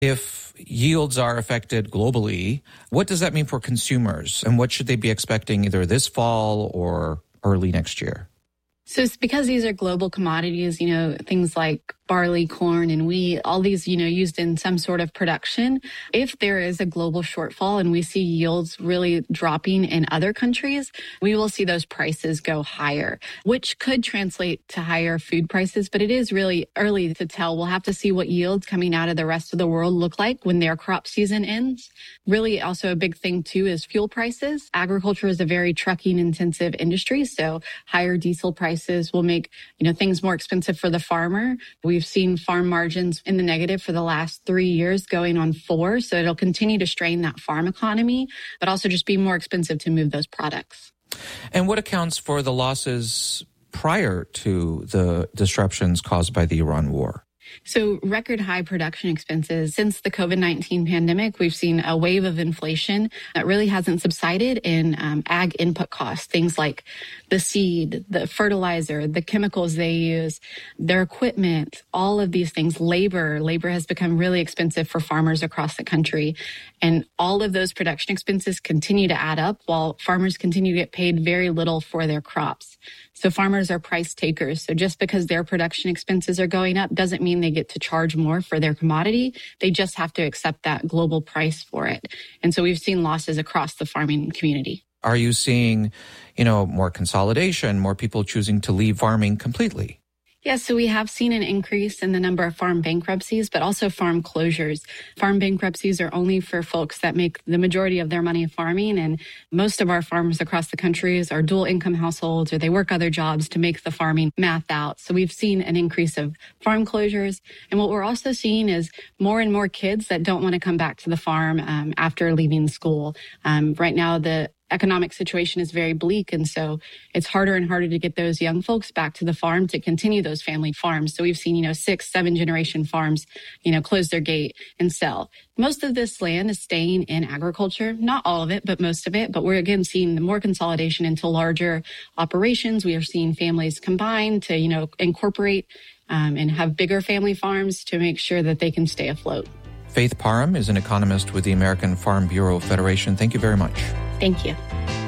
If yields are affected globally, what does that mean for consumers? And what should they be expecting either this fall or early next year? So it's because these are global commodities, things like barley, corn, and wheat, all these, used in some sort of production. If there is a global shortfall and we see yields really dropping in other countries, we will see those prices go higher, which could translate to higher food prices. But it is really early to tell. We'll have to see what yields coming out of the rest of the world look like when their crop season ends. Really, also a big thing, too, is fuel prices. Agriculture is a very trucking intensive industry. So higher diesel prices will make, things more expensive for the farmer. We've seen farm margins in the negative for the last 3 years, going on 4. So it'll continue to strain that farm economy, but also just be more expensive to move those products. And what accounts for the losses prior to the disruptions caused by the Iran war? So record high production expenses. Since the COVID-19 pandemic, we've seen a wave of inflation that really hasn't subsided in ag input costs, things like the seed, the fertilizer, the chemicals they use, their equipment, all of these things. Labor has become really expensive for farmers across the country. And all of those production expenses continue to add up while farmers continue to get paid very little for their crops. So farmers are price takers. So just because their production expenses are going up doesn't mean they get to charge more for their commodity. They just have to accept that global price for it. And so we've seen losses across the farming community. Are you seeing, more consolidation, more people choosing to leave farming completely? Yes, so we have seen an increase in the number of farm bankruptcies, but also farm closures. Farm bankruptcies are only for folks that make the majority of their money farming, and most of our farmers across the country are dual income households, or they work other jobs to make the farming math out. So we've seen an increase of farm closures. And what we're also seeing is more and more kids that don't want to come back to the farm after leaving school. Right now, the economic situation is very bleak. And so it's harder and harder to get those young folks back to the farm to continue those family farms. So we've seen, 6, 7 generation farms, close their gate and sell. Most of this land is staying in agriculture, not all of it, but most of it. But we're again seeing more consolidation into larger operations. We are seeing families combine to, incorporate and have bigger family farms to make sure that they can stay afloat. Faith Parham is an economist with the American Farm Bureau Federation. Thank you very much. Thank you.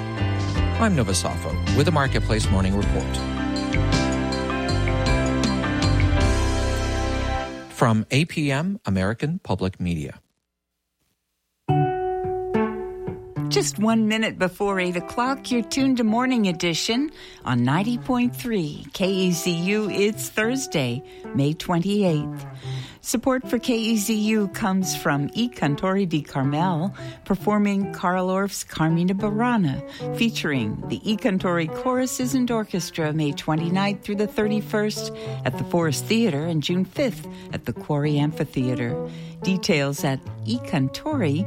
I'm Nova Safo with the Marketplace Morning Report. From APM, American Public Media. Just 1 minute before 8 o'clock, you're tuned to Morning Edition on 90.3 KEZU. It's Thursday, May 28th. Support for KEZU comes from E Cantori di Carmel, performing Carl Orff's Carmina Burana, featuring the E Cantori Choruses and Orchestra, May 29th through the 31st at the Forest Theater and June 5th at the Quarry Amphitheater. Details at ecantori.org.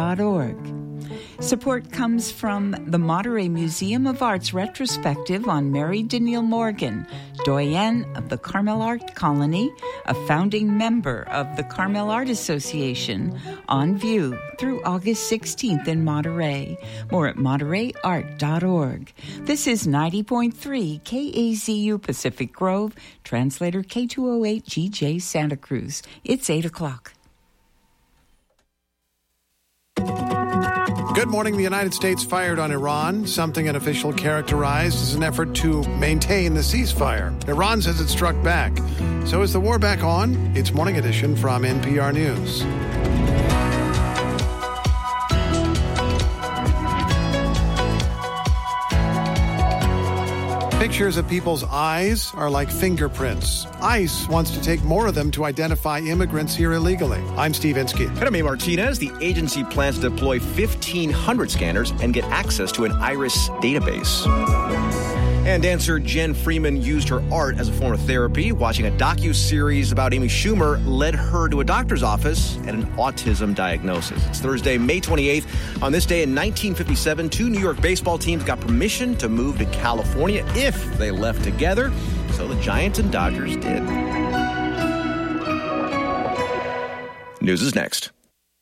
Support comes from the Monterey Museum of Art's retrospective on Mary Danielle Morgan, doyenne of the Carmel Art Colony, a founding member of the Carmel Art Association, on view through August 16th in Monterey. More at montereyart.org. This is 90.3 KAZU Pacific Grove, translator K208 GJ Santa Cruz. It's 8 o'clock. Good morning. The United States fired on Iran, something an official characterized as an effort to maintain the ceasefire. Iran says it struck back. So is the war back on? It's Morning Edition from NPR News. Pictures of people's eyes are like fingerprints. ICE wants to take more of them to identify immigrants here illegally. I'm Steve Inskeep. And I'm A. Martinez. The agency plans to deploy 1,500 scanners and get access to an iris database. And dancer Jen Freeman used her art as a form of therapy. Watching a docu-series about Amy Schumer led her to a doctor's office and an autism diagnosis. It's Thursday, May 28th. On this day in 1957, 2 New York baseball teams got permission to move to California if they left together. So the Giants and Dodgers did. News is next.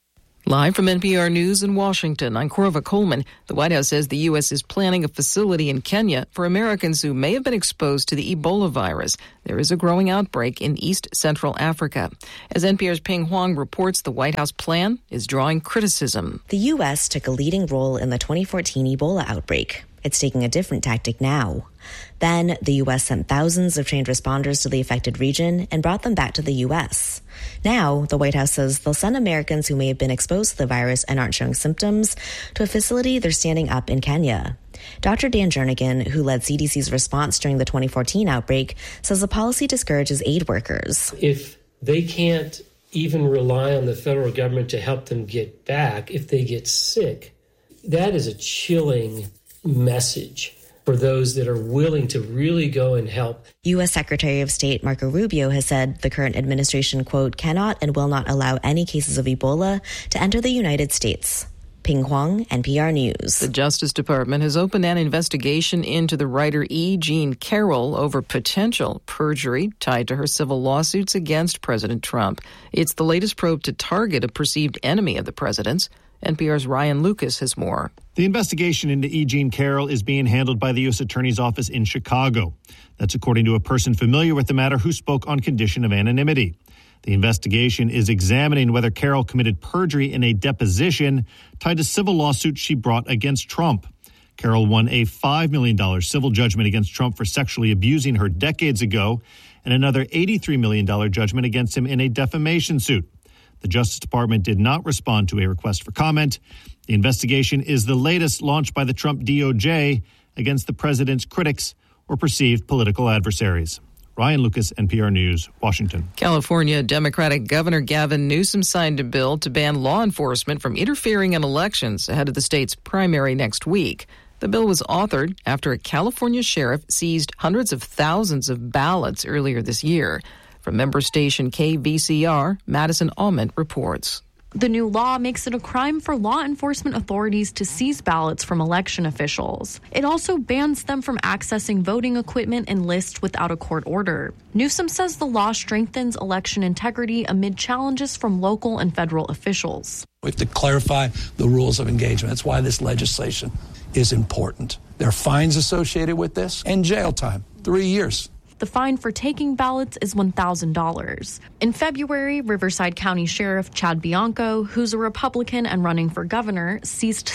Live from NPR News in Washington, I'm Corva Coleman. The White House says the U.S. is planning a facility in Kenya for Americans who may have been exposed to the Ebola virus. There is a growing outbreak in East Central Africa. As NPR's Ping Huang reports, the White House plan is drawing criticism. The U.S. took a leading role in the 2014 Ebola outbreak. It's taking a different tactic now. Then, the U.S. sent thousands of trained responders to the affected region and brought them back to the U.S. Now, the White House says they'll send Americans who may have been exposed to the virus and aren't showing symptoms to a facility they're standing up in Kenya. Dr. Dan Jernigan, who led CDC's response during the 2014 outbreak, says the policy discourages aid workers. If they can't even rely on the federal government to help them get back if they get sick, that is a chilling message for those that are willing to really go and help. U.S. Secretary of State Marco Rubio has said the current administration, quote, cannot and will not allow any cases of Ebola to enter the United States. Ping Huang, NPR News. The Justice Department has opened an investigation into the writer E. Jean Carroll over potential perjury tied to her civil lawsuits against President Trump. It's the latest probe to target a perceived enemy of the president's. NPR's Ryan Lucas has more. The investigation into E. Jean Carroll is being handled by the U.S. Attorney's Office in Chicago. That's according to a person familiar with the matter who spoke on condition of anonymity. The investigation is examining whether Carroll committed perjury in a deposition tied to civil lawsuits she brought against Trump. Carroll won a $5 million civil judgment against Trump for sexually abusing her decades ago and another $83 million judgment against him in a defamation suit. The Justice Department did not respond to a request for comment. The investigation is the latest launched by the Trump DOJ against the president's critics or perceived political adversaries. Ryan Lucas, NPR News, Washington. California Democratic Governor Gavin Newsom signed a bill to ban law enforcement from interfering in elections ahead of the state's primary next week. The bill was authored after a California sheriff seized hundreds of thousands of ballots earlier this year. From member station KVCR, Madison Almond reports. The new law makes it a crime for law enforcement authorities to seize ballots from election officials. It also bans them from accessing voting equipment and lists without a court order. Newsom says the law strengthens election integrity amid challenges from local and federal officials. We have to clarify the rules of engagement. That's why this legislation is important. There are fines associated with this and jail time, 3 years. The fine for taking ballots is $1,000. In February, Riverside County Sheriff Chad Bianco, who's a Republican and running for governor, seized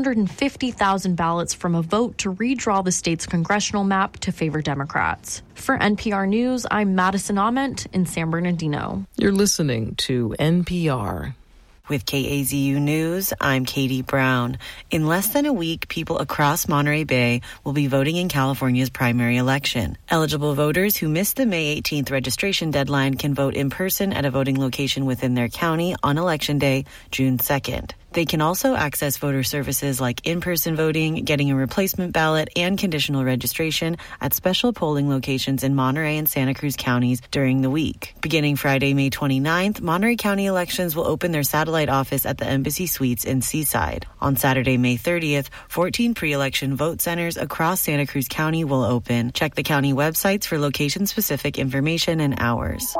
650,000 ballots from a vote to redraw the state's congressional map to favor Democrats. For NPR News, I'm Madison Ament in San Bernardino. You're listening to NPR. With KAZU News, I'm Katie Brown. In less than a week, people across Monterey Bay will be voting in California's primary election. Eligible voters who missed the May 18th registration deadline can vote in person at a voting location within their county on Election Day, June 2nd. They can also access voter services like in-person voting, getting a replacement ballot, and conditional registration at special polling locations in Monterey and Santa Cruz counties during the week. Beginning Friday, May 29th, Monterey County Elections will open their satellite office at the Embassy Suites in Seaside. On Saturday, May 30th, 14 pre-election vote centers across Santa Cruz County will open. Check the county websites for location-specific information and hours.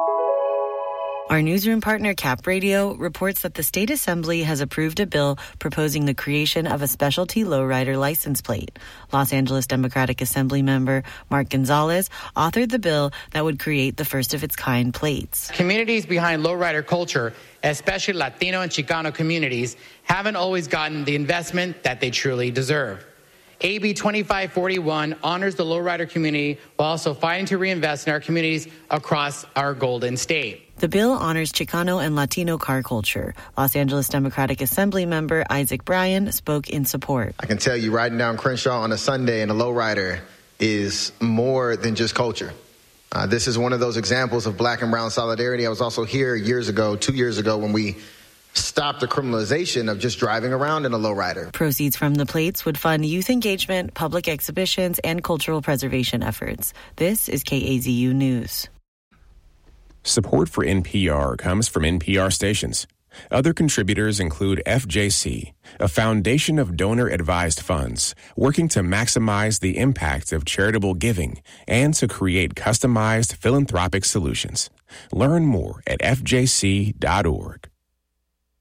Our newsroom partner, Cap Radio, reports that the state assembly has approved a bill proposing the creation of a specialty lowrider license plate. Los Angeles Democratic Assembly member Mark Gonzalez authored the bill that would create the first of its kind plates. Communities behind lowrider culture, especially Latino and Chicano communities, haven't always gotten the investment that they truly deserve. AB 2541 honors the lowrider community while also fighting to reinvest in our communities across our Golden State. The bill honors Chicano and Latino car culture. Los Angeles Democratic Assembly member Isaac Bryan spoke in support. I can tell you riding down Crenshaw on a Sunday in a lowrider is more than just culture. This is one of those examples of black and brown solidarity. I was also here 2 years ago, when we stopped the criminalization of just driving around in a lowrider. Proceeds from the plates would fund youth engagement, public exhibitions, and cultural preservation efforts. This is KAZU News. Support for NPR comes from NPR stations. Other contributors include FJC, a foundation of donor-advised funds working to maximize the impact of charitable giving and to create customized philanthropic solutions. Learn more at fjc.org.